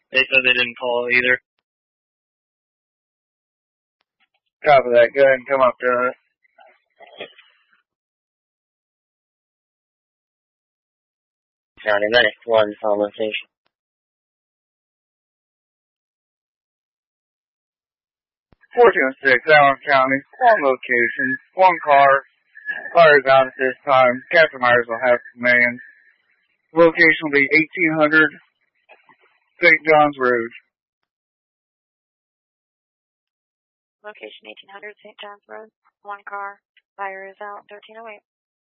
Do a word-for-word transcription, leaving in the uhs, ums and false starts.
They said they didn't call either. Copy that. Go ahead and come up to it. County ninety-one on location. fourteen oh six, Allen County, one location, one car, fire is out at this time. Captain Myers will have command. Location will be eighteen hundred Saint John's Road. Location eighteen hundred Saint John's Road, one car, fire is out, thirteen oh eight.